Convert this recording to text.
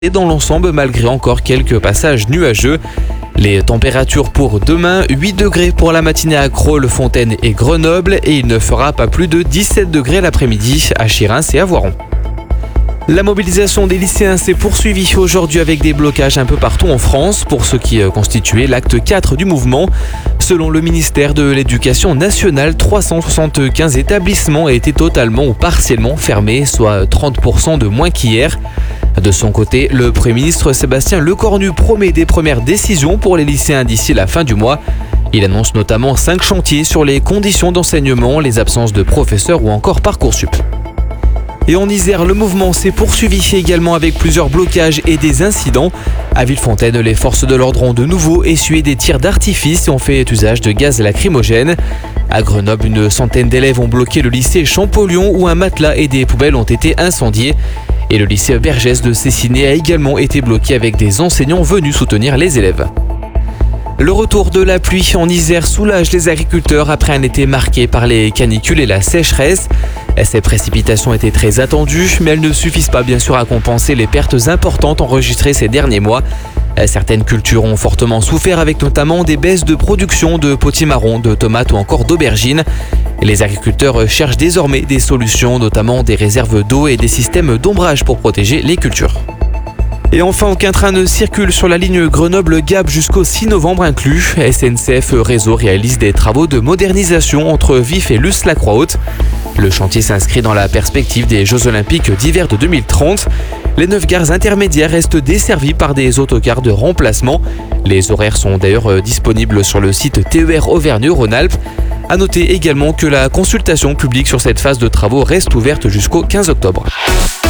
et dans l'ensemble malgré encore quelques passages nuageux. Les températures pour demain, 8 degrés pour la matinée à Crolles, Fontaine et Grenoble et il ne fera pas plus de 17 degrés l'après-midi à Chirins et à Voiron. La mobilisation des lycéens s'est poursuivie aujourd'hui avec des blocages un peu partout en France pour ce qui constituait l'acte 4 du mouvement. Selon le ministère de l'Éducation nationale, 375 établissements étaient totalement ou partiellement fermés, soit 30% de moins qu'hier. De son côté, le Premier ministre Sébastien Lecornu promet des premières décisions pour les lycéens d'ici la fin du mois. Il annonce notamment 5 chantiers sur les conditions d'enseignement, les absences de professeurs ou encore Parcoursup. Et en Isère, le mouvement s'est poursuivi également avec plusieurs blocages et des incidents. À Villefontaine, les forces de l'ordre ont de nouveau essuyé des tirs d'artifice et ont fait usage de gaz lacrymogène. À Grenoble, une centaine d'élèves ont bloqué le lycée Champollion où un matelas et des poubelles ont été incendiés. Et le lycée Bergès de Cessiné a également été bloqué avec des enseignants venus soutenir les élèves. Le retour de la pluie en Isère soulage les agriculteurs après un été marqué par les canicules et la sécheresse. Ces précipitations étaient très attendues, mais elles ne suffisent pas bien sûr à compenser les pertes importantes enregistrées ces derniers mois. Certaines cultures ont fortement souffert avec notamment des baisses de production de potimarron, de tomates ou encore d'aubergines. Les agriculteurs cherchent désormais des solutions, notamment des réserves d'eau et des systèmes d'ombrage pour protéger les cultures. Et enfin, aucun train ne circule sur la ligne Grenoble-Gap jusqu'au 6 novembre inclus. SNCF Réseau réalise des travaux de modernisation entre Vif et Luce-la-Croix-Haute. Le chantier s'inscrit dans la perspective des Jeux Olympiques d'hiver de 2030. Les 9 gares intermédiaires restent desservies par des autocars de remplacement. Les horaires sont d'ailleurs disponibles sur le site TER Auvergne-Rhône-Alpes. A noter également que la consultation publique sur cette phase de travaux reste ouverte jusqu'au 15 octobre.